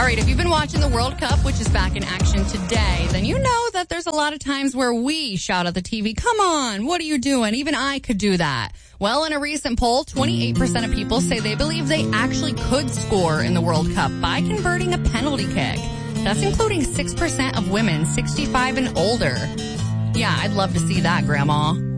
All right, if you've been watching the World Cup, which is back in action today, then you know that there's a lot of times where we shout at the TV, come on, what are you doing? Even I could do that. Well, in a recent poll, 28% of people say they believe they actually could score in the World Cup by converting a penalty kick. That's including 6% of women 65 and older. Yeah, I'd love to see that, Grandma.